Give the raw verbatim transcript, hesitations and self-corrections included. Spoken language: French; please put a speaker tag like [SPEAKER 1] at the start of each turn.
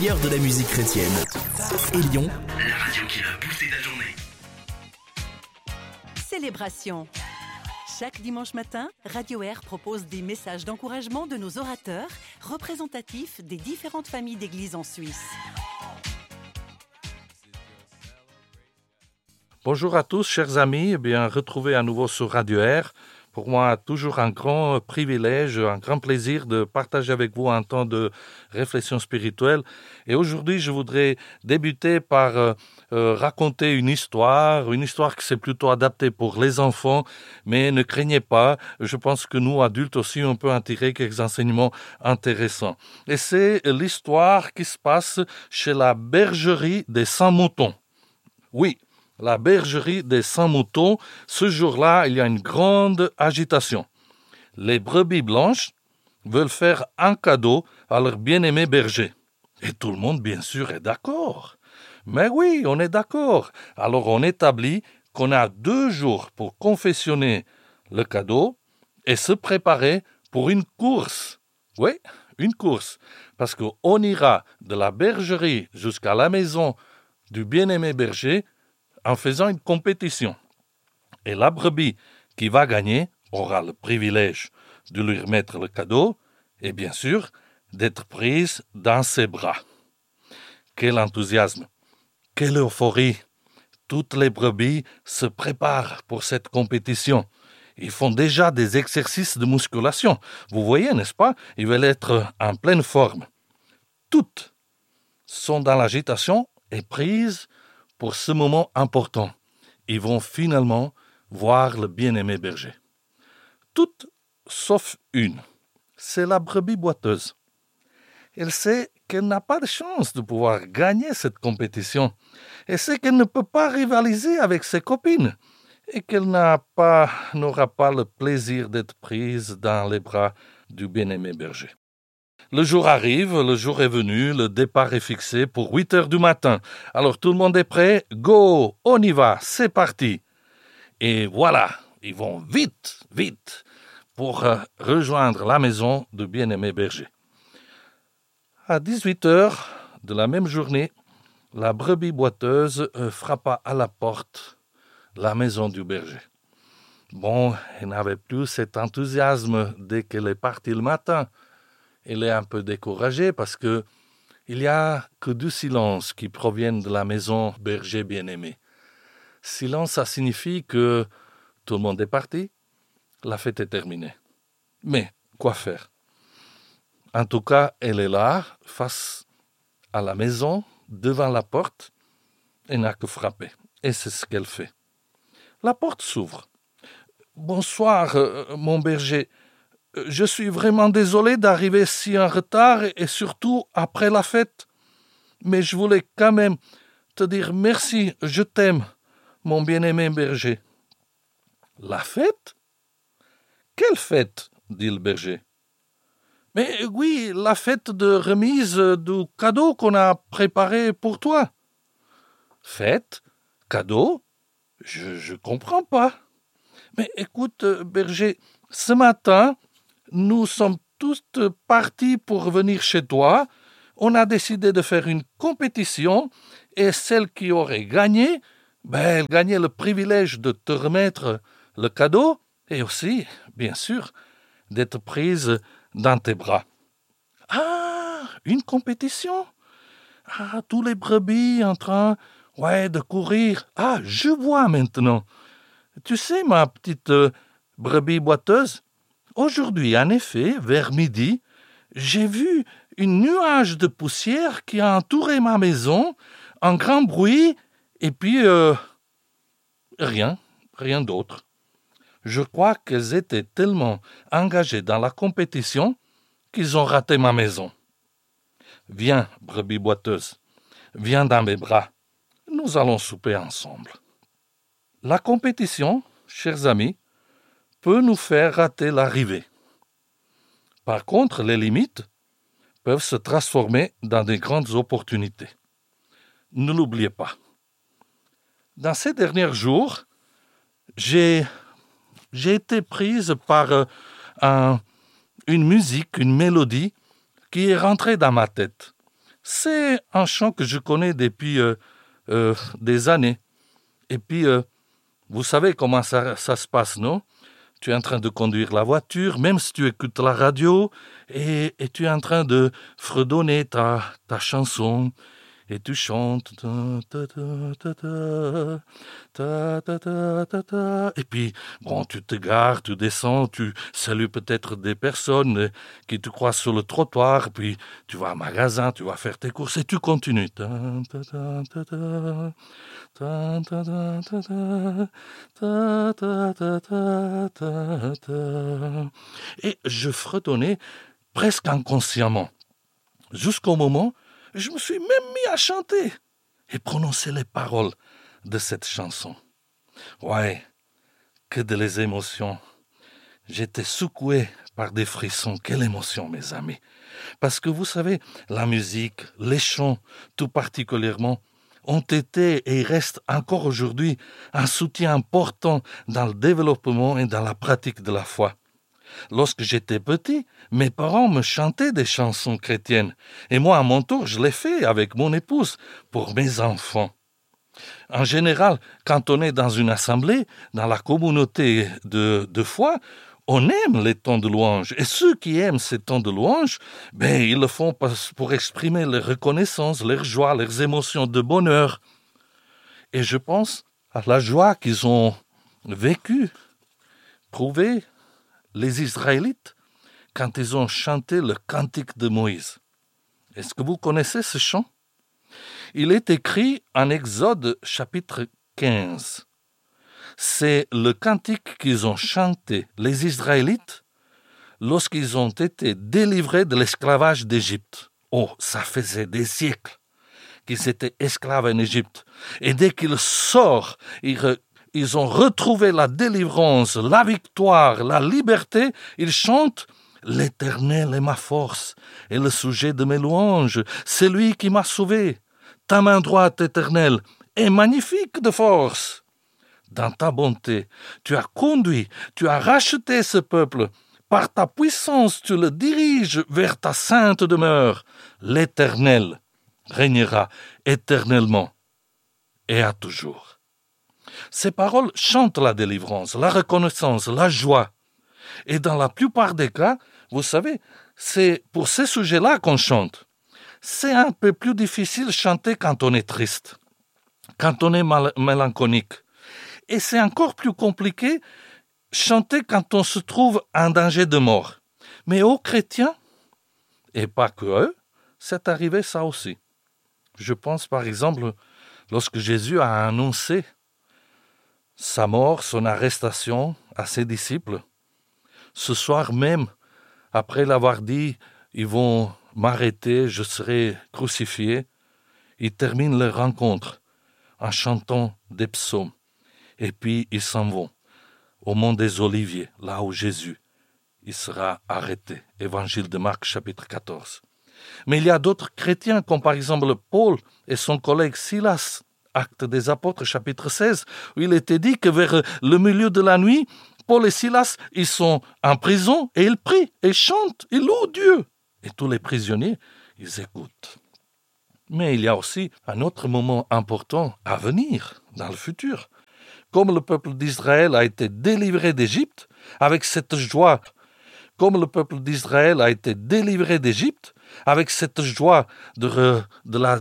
[SPEAKER 1] meilleur de la musique chrétienne. Élion,
[SPEAKER 2] la radio qui va booster ta journée.
[SPEAKER 3] Célébration. Chaque dimanche matin, Radio Air propose des messages d'encouragement de nos orateurs, représentatifs des différentes familles d'églises en Suisse.
[SPEAKER 4] Bonjour à tous, chers amis. Eh bien, retrouvés à nouveau sur Radio Air. Pour moi, toujours un grand privilège, un grand plaisir de partager avec vous un temps de réflexion spirituelle. Et aujourd'hui, je voudrais débuter par euh, euh, raconter une histoire, une histoire qui c'est plutôt adaptée pour les enfants, mais ne craignez pas, je pense que nous, adultes aussi, on peut en tirer quelques enseignements intéressants. Et c'est l'histoire qui se passe chez la bergerie des cent moutons. Oui. La bergerie des cent moutons, ce jour-là, il y a une grande agitation. Les brebis blanches veulent faire un cadeau à leur bien-aimé berger. Et tout le monde, bien sûr, est d'accord. Mais oui, on est d'accord. Alors on établit qu'on a deux jours pour confectionner le cadeau et se préparer pour une course. Oui, une course. Parce qu'on ira de la bergerie jusqu'à la maison du bien-aimé berger en faisant une compétition. Et la brebis qui va gagner aura le privilège de lui remettre le cadeau et bien sûr d'être prise dans ses bras. Quel enthousiasme, quelle euphorie. Toutes les brebis se préparent pour cette compétition. Ils font déjà des exercices de musculation. Vous voyez, n'est-ce pas? Ils veulent être en pleine forme. Toutes sont dans l'agitation et prises pour ce moment important. Ils vont finalement voir le bien-aimé berger. Toutes sauf une. C'est la brebis boiteuse. Elle sait qu'elle n'a pas de chance de pouvoir gagner cette compétition. Elle sait qu'elle ne peut pas rivaliser avec ses copines et qu'elle n'a pas, n'aura pas le plaisir d'être prise dans les bras du bien-aimé berger. Le jour arrive, le jour est venu, le départ est fixé pour huit heures du matin. Alors tout le monde est prêt, go, on y va, c'est parti. Et voilà, ils vont vite, vite pour euh, rejoindre la maison du bien-aimé berger. À dix-huit heures de la même journée, la brebis boiteuse euh, frappa à la porte de la maison du berger. Bon, elle n'avait plus cet enthousiasme dès qu'elle est partie le matin. Elle est un peu découragée parce que il n'y a que du silence qui provient de la maison berger bien-aimé. Silence, ça signifie que tout le monde est parti, la fête est terminée. Mais quoi faire? En tout cas, elle est là, face à la maison, devant la porte, et n'a que frapper. Et c'est ce qu'elle fait. La porte s'ouvre. « Bonsoir, euh, mon berger. Je suis vraiment désolé d'arriver si en retard et surtout après la fête. Mais je voulais quand même te dire merci, je t'aime, mon bien-aimé berger. » « La fête? Quelle fête? Dit le berger. « Mais oui, la fête de remise du cadeau qu'on a préparé pour toi. »« Fête? Cadeau? Je ne comprends pas. Mais écoute, berger, ce matin, nous sommes tous partis pour venir chez toi. On a décidé de faire une compétition et celle qui aurait gagné, ben, elle gagnait le privilège de te remettre le cadeau et aussi, bien sûr, d'être prise dans tes bras. »« Ah, une compétition? Ah, tous les brebis en train ouais, de courir. Ah, je vois maintenant. Tu sais, ma petite euh, brebis boiteuse, aujourd'hui, en effet, vers midi, j'ai vu une nuage de poussière qui a entouré ma maison, un grand bruit, et puis euh, rien, rien d'autre. Je crois qu'elles étaient tellement engagées dans la compétition qu'ils ont raté ma maison. Viens, brebis boiteuse, viens dans mes bras, nous allons souper ensemble. » La compétition, chers amis, peut nous faire rater l'arrivée. Par contre, les limites peuvent se transformer dans de grandes opportunités. Ne l'oubliez pas. Dans ces derniers jours, j'ai, j'ai été prise par euh, un, une musique, une mélodie qui est rentrée dans ma tête. C'est un chant que je connais depuis euh, euh, des années. Et puis, euh, vous savez comment ça, ça se passe, non? Tu es en train de conduire la voiture, même si tu écoutes la radio, et, et tu es en train de fredonner ta, ta chanson. Et tu chantes. Ta, ta, ta, ta, ta, ta, ta, ta, ta. Et puis, bon, tu te gares, tu descends, tu salues peut-être des personnes qui te croisent sur le trottoir, puis tu vas au magasin, tu vas faire tes courses et tu continues. Ta, ta, ta, ta, ta, ta, ta, ta, ta, ta, ta, ta, ta, ta, ta. Et je fredonnais presque inconsciemment, jusqu'au moment je me suis même mis à chanter et prononcer les paroles de cette chanson. Ouais, que de les émotions. J'étais secoué par des frissons. Quelle émotion, mes amis. Parce que vous savez, la musique, les chants, tout particulièrement, ont été et restent encore aujourd'hui un soutien important dans le développement et dans la pratique de la foi. Lorsque j'étais petit, mes parents me chantaient des chansons chrétiennes. Et moi, à mon tour, je l'ai fait avec mon épouse pour mes enfants. En général, quand on est dans une assemblée, dans la communauté de, de foi, on aime les temps de louange. Et ceux qui aiment ces temps de louange, ben, ils le font pour exprimer leur reconnaissance, leur joie, leurs émotions de bonheur. Et je pense à la joie qu'ils ont vécue, prouvée, les Israélites, quand ils ont chanté le cantique de Moïse. Est-ce que vous connaissez ce chant? Il est écrit en Exode chapitre quinze. C'est le cantique qu'ils ont chanté, les Israélites, lorsqu'ils ont été délivrés de l'esclavage d'Égypte. Oh, ça faisait des siècles qu'ils étaient esclaves en Égypte. Et dès qu'ils sortent, ils re- Ils ont retrouvé la délivrance, la victoire, la liberté. Ils chantent « L'Éternel est ma force et le sujet de mes louanges. C'est lui qui m'a sauvé. Ta main droite, Éternelle, est magnifique de force. Dans ta bonté, tu as conduit, tu as racheté ce peuple. Par ta puissance, tu le diriges vers ta sainte demeure. L'Éternel régnera éternellement et à toujours. » Ces paroles chantent la délivrance, la reconnaissance, la joie. Et dans la plupart des cas, vous savez, c'est pour ces sujets-là qu'on chante. C'est un peu plus difficile de chanter quand on est triste, quand on est mal- mélancolique. Et c'est encore plus compliqué de chanter quand on se trouve en danger de mort. Mais aux chrétiens, et pas que eux, c'est arrivé ça aussi. Je pense par exemple, lorsque Jésus a annoncé sa mort, son arrestation à ses disciples. Ce soir même, après l'avoir dit, ils vont m'arrêter, je serai crucifié, ils terminent leur rencontre en chantant des psaumes. Et puis ils s'en vont au mont des Oliviers, là où Jésus il sera arrêté. Évangile de Marc, chapitre quatorze. Mais il y a d'autres chrétiens, comme par exemple Paul et son collègue Silas, Actes des Apôtres, chapitre seize, où il était dit que vers le milieu de la nuit, Paul et Silas, ils sont en prison et ils prient, et chantent, ils louent Dieu. Et tous les prisonniers, ils écoutent. Mais il y a aussi un autre moment important à venir, dans le futur. Comme le peuple d'Israël a été délivré d'Égypte, avec cette joie, comme le peuple d'Israël a été délivré d'Égypte, avec cette joie de, re, de la